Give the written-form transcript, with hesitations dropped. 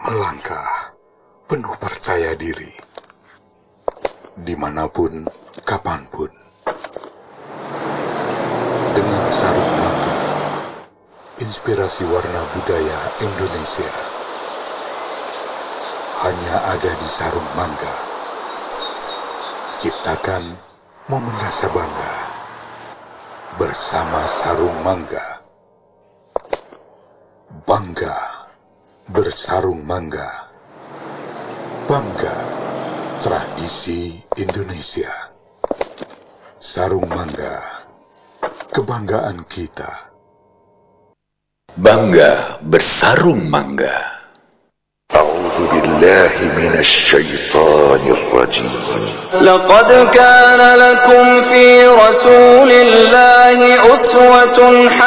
melangkah penuh percaya diri, dimanapun, kapanpun, dengan sarung mangga, inspirasi warna budaya Indonesia hanya ada di sarung mangga. Ciptakan momen rasa bangga bersama sarung mangga. Bangga bersarung mangga. Bangga tradisi Indonesia. Sarung mangga, kebanggaan kita. Bangga bersarung mangga. أعوذ بالله من الشيطان الرجيم. لقد كان لكم في رسول الله أسوة